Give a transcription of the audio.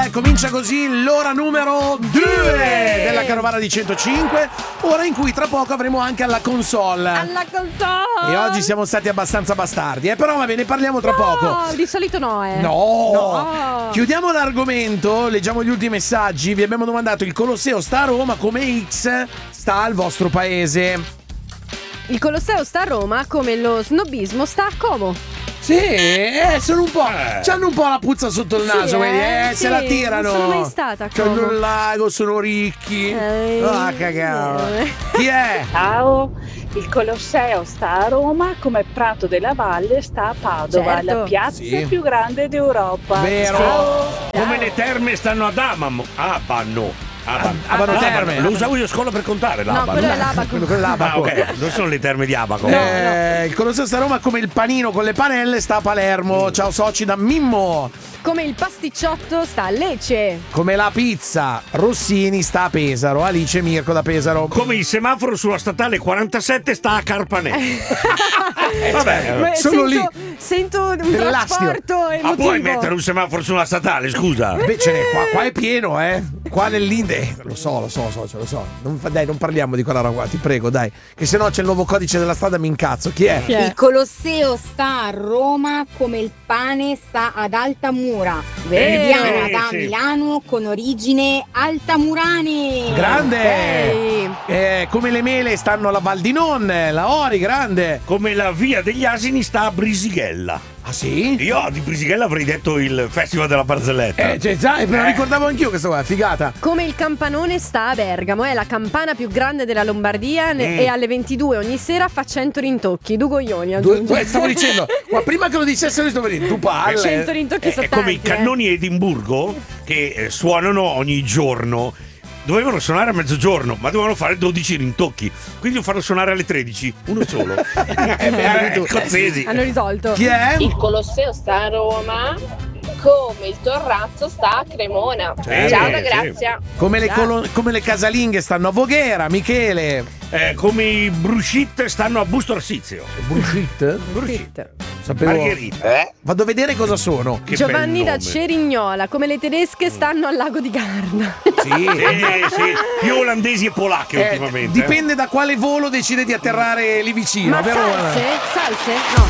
Comincia così l'ora numero 2 della Carovana di 105, ora in cui tra poco avremo anche alla console. E oggi siamo stati abbastanza bastardi, però va bene, parliamo tra poco. Di solito no, No. Chiudiamo l'argomento, leggiamo gli ultimi messaggi. Vi abbiamo domandato: il Colosseo sta a Roma, come X sta al vostro paese? Il Colosseo sta a Roma come lo snobismo sta a Como. Sì, sono un po'. C'hanno un po' la puzza sotto il naso, vedi? Sì, Se la tirano. Non sono mai stata a Como. C'hanno il lago, sono ricchi. Cagao. Chi è? Ciao, il Colosseo sta a Roma come Prato della Valle sta a Padova, Certo. la piazza più grande d'Europa. Vero. Ciao. Come le terme stanno ad Abano. Abano Terme. Lo usavo io a scuola per contare No, l'Abano. quello è l'Abaco. Quello con l'abaco. ok, non sono le terme di Abaco. Il Colosseo sta a Roma come il panino con le panelle sta a Palermo. Ciao soci da Mimmo. Come il pasticciotto sta a Lecce. Come la pizza Rossini sta a Pesaro. Alice e Mirko da Pesaro. Come il semaforo sulla statale 47 sta a Carpanè. Vabbè. Sono lì. Sento un Dell'astio. trasporto emotivo. Ma puoi mettere un semaforo sulla statale, scusa? Beh, ce n'è qua è pieno, Qua nell'Inde. Lo so. Non parliamo di quella roba qua, ti prego, dai. Che se no c'è il nuovo codice della strada, mi incazzo. Chi è? Chi è? Il Colosseo sta a Roma come il pane sta ad Altamura. Veridiana da sì. Milano con origine altamurane. Grande! Come le mele stanno alla Val di Non, la Ori, grande. Come la via degli asini sta a Brisighella. Ah sì? Io di Brisighella avrei detto il Festival della Barzelletta. Me lo ricordavo anch'io questa qua, figata. Come il campanone sta a Bergamo, è la campana più grande della Lombardia e alle 22 ogni sera fa 100 rintocchi. Dugoglioni aggiunge. Stavo dicendo, ma prima che lo dicessero stavo dicendo, tu parli. 100 rintocchi sono È come i tanti, cannoni Edimburgo che suonano ogni giorno. Dovevano suonare a mezzogiorno, ma dovevano fare 12 rintocchi. Quindi lo fanno suonare alle 13, uno solo. Cozzesi. Hanno risolto. Chi è? Il Colosseo sta a Roma come il Torrazzo sta a Cremona. Ciao da Grazia. Come le casalinghe stanno a Voghera, Michele. Come i Bruscit stanno a Busto Arsizio. Bruscit? Sapevo. Margherita. Vado a vedere cosa sono. Che Giovanni bel da nome. Cerignola, come le tedesche stanno al lago di Garda. Sì, più olandesi e polacche ultimamente. Dipende da quale volo decide di atterrare lì vicino. Ma vero? salse? Salse? No.